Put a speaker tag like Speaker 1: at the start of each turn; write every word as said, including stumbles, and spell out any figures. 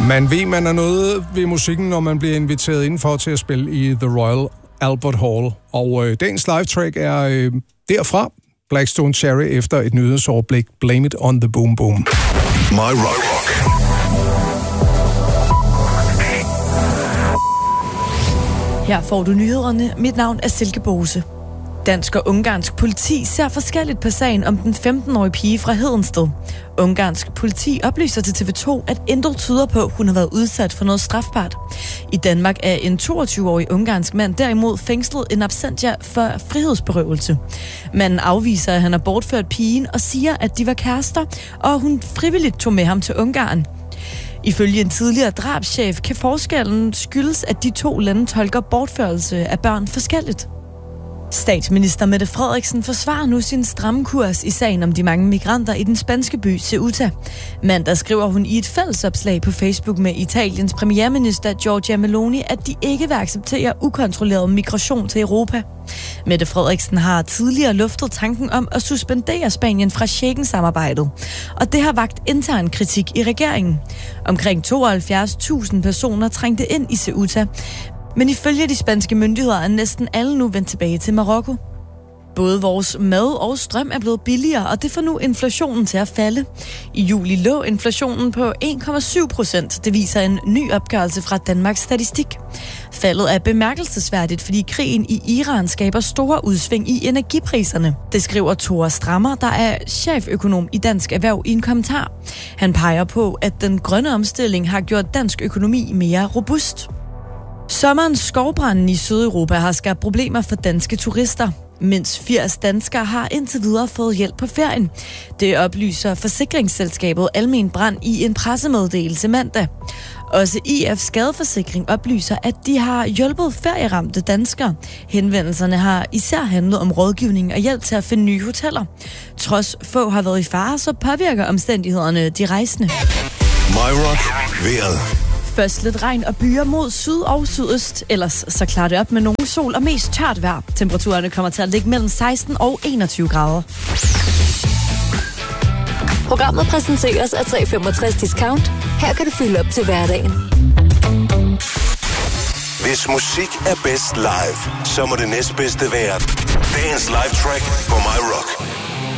Speaker 1: Man ved, man er noget ved musikken, når man bliver inviteret indenfor til at spille i The Royal Albert Hall. Og øh, dagens live-track er øh, derfra, Blackstone Cherry, efter et nyhedsoverblik, Blame It on the Boom Boom.
Speaker 2: My Rock.
Speaker 3: Her får du nyhederne. Mit navn er Silke Bose. Dansk og ungarsk politi ser forskelligt på sagen om den femten-årige pige fra Hedensted. Ungarsk politi oplyser til T V to, at intet tyder på, at hun har været udsat for noget strafbart. I Danmark er en toogtyve-årig ungarsk mand derimod fængslet in absentia for frihedsberøvelse. Manden afviser, at han har bortført pigen og siger, at de var kærester, og hun frivilligt tog med ham til Ungarn. Ifølge en tidligere drabschef kan forskellen skyldes, at de to lande tolker bortførelse af børn forskelligt. Statsminister Mette Frederiksen forsvarer nu sin stramme kurs i sagen om de mange migranter i den spanske by Ceuta. Mandag skriver hun i et fællesopslag på Facebook med Italiens premierminister Giorgia Meloni, at de ikke vil acceptere ukontrolleret migration til Europa. Mette Frederiksen har tidligere luftet tanken om at suspendere Spanien fra Schengen-samarbejdet, og det har vakt intern kritik i regeringen. Omkring tooghalvfjerds tusind personer trængte ind i Ceuta, men ifølge de spanske myndigheder er næsten alle nu vendt tilbage til Marokko. Både vores mad og strøm er blevet billigere, og det får nu inflationen til at falde. I juli lå inflationen på en komma syv procent. Det viser en ny opgørelse fra Danmarks Statistik. Faldet er bemærkelsesværdigt, fordi krigen i Iran skaber store udsving i energipriserne. Det skriver Tore Strammer, der er cheføkonom i Dansk Erhverv, i en kommentar. Han peger på, at den grønne omstilling har gjort dansk økonomi mere robust. Sommerens skovbranden i Sydeuropa har skabt problemer for danske turister. Mindst firs danskere har indtil videre fået hjælp på ferien. Det oplyser forsikringsselskabet Almen Brand i en pressemeddelelse mandag. Også I F Skadeforsikring oplyser, at de har hjulpet ferieramte danskere. Henvendelserne har især handlet om rådgivning og hjælp til at finde nye hoteller. Trods få har været i fare, så påvirker omstændighederne de rejsende.
Speaker 2: My Rock. Vejret.
Speaker 3: Først lidt regn og byer mod syd og sydøst. Ellers så klarer det op med nogen sol og mest tørt vejr. Temperaturerne kommer til at ligge mellem seksten og enogtyve grader.
Speaker 4: Programmet præsenteres af tre femogtres Discount. Her kan du fylde op til hverdagen.
Speaker 2: Hvis musik er bedst live, så må det næstbedste være dagens live track på My Rock.